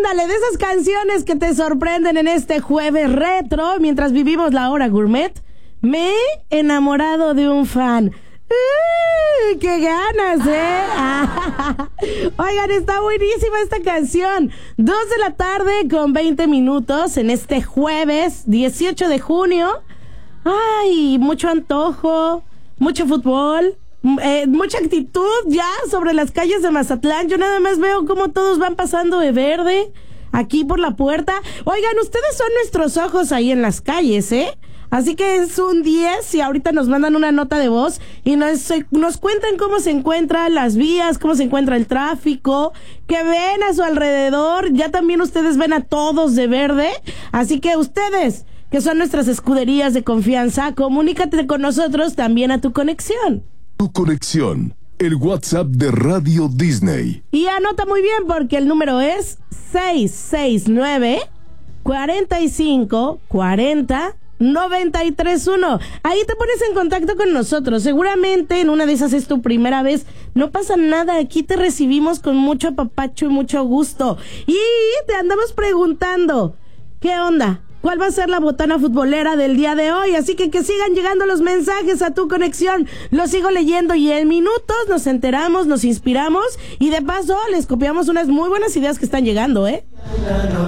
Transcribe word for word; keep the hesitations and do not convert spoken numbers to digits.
Ándale, de esas canciones que te sorprenden en este jueves retro, mientras vivimos la hora gourmet. Me he enamorado de un fan. ¡Uh, ¡Qué ganas, eh! Oigan, está buenísima esta canción. Dos de la tarde con veinte minutos en este jueves dieciocho de junio. Ay, mucho antojo, mucho fútbol, eh, mucha actitud ya sobre las calles de Mazatlán. Yo nada más veo cómo todos van pasando de verde aquí por la puerta. Oigan, ustedes son nuestros ojos ahí en las calles, ¿eh? Así que es un diez y ahorita nos mandan una nota de voz y nos, nos cuentan cómo se encuentran las vías, cómo se encuentra el tráfico, que ven a su alrededor. Ya también ustedes ven a todos de verde. Así que ustedes, que son nuestras escuderías de confianza, comunícate con nosotros también a Tu Conexión. Tu Conexión, el WhatsApp de Radio Disney. Y anota muy bien porque el número es seis seis nueve, cuatro cinco, cuatro cero, nueve tres uno. Ahí te pones en contacto con nosotros. Seguramente en una de esas es tu primera vez. No pasa nada, aquí te recibimos con mucho apapacho y mucho gusto. Y te andamos preguntando, ¿qué onda? ¿Cuál va a ser la botana futbolera del día de hoy? Así que que sigan llegando los mensajes a Tu Conexión. Los sigo leyendo y en minutos nos enteramos, nos inspiramos y de paso les copiamos unas muy buenas ideas que están llegando, ¿eh?